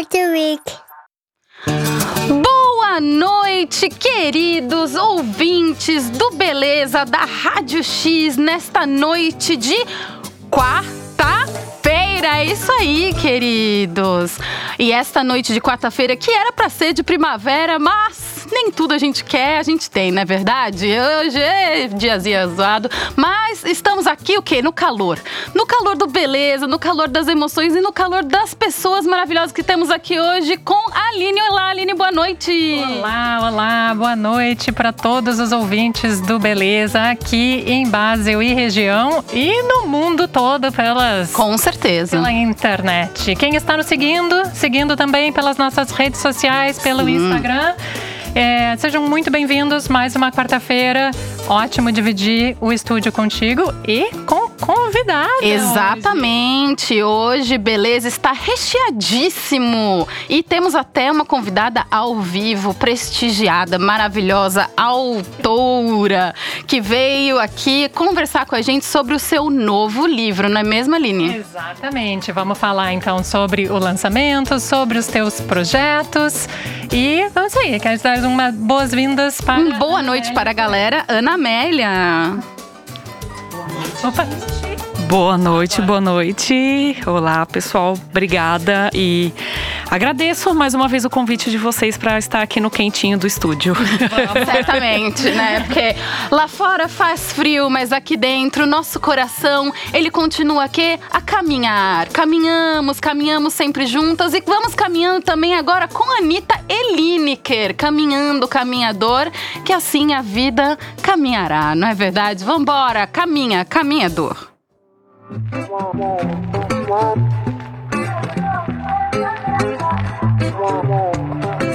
Patrick. Boa noite, queridos ouvintes do Beleza da Rádio X, nesta noite de quarta-feira. É isso aí, queridos. E esta noite de quarta-feira, que era pra ser de primavera, mas nem tudo a gente quer, a gente tem, não é verdade? Hoje é diazinho zoado, mas estamos aqui o quê? No calor. No calor do Beleza, no calor das emoções e no calor das pessoas maravilhosas que temos aqui hoje com a Aline. Olá, Aline, boa noite. Olá, boa noite para todos os ouvintes do Beleza aqui em Basel e região e no mundo todo Com certeza. pela internet. Quem está nos seguindo também pelas nossas redes sociais, pelo Instagram. Sejam muito bem-vindos, mais uma quarta-feira. Ótimo dividir o estúdio contigo e com convidada. Exatamente, hoje Beleza está recheadíssimo e temos até uma convidada ao vivo, prestigiada, maravilhosa, autora, que veio aqui conversar com a gente sobre o seu novo livro, não é mesmo, Aline? Exatamente, vamos falar então sobre o lançamento, sobre os teus projetos e vamos aí, quero dar umas boas-vindas para... Boa noite para a galera, Ana Amélia. Opa. Boa noite. Olá, pessoal. Obrigada e agradeço mais uma vez o convite de vocês para estar aqui no quentinho do estúdio. Certamente, né? Porque lá fora faz frio, mas aqui dentro, nosso coração, ele continua aqui a caminhar. Caminhamos sempre juntas e vamos caminhando também agora com a Anitta Lineker, caminhando, caminhador, que assim a vida caminhará, não é verdade? Vambora, caminhador.